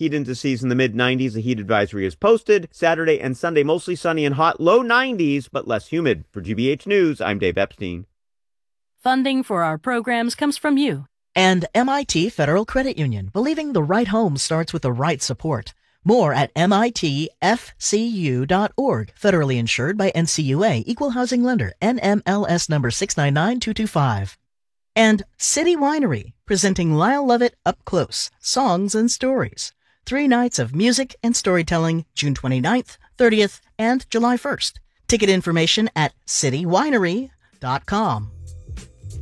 Heat indices in the mid-90s. A heat advisory is posted. Saturday and Sunday, mostly sunny and hot, low 90s, but less humid. For GBH News, I'm Dave Epstein. Funding for our programs comes from you. And MIT Federal Credit Union, believing the right home starts with the right support. More at mitfcu.org. Federally insured by NCUA, Equal Housing Lender, NMLS number 699225. And City Winery, presenting Lyle Lovett Up Close, Songs and Stories. 3 nights of music and storytelling, June 29th, 30th, and July 1st. Ticket information at citywinery.com.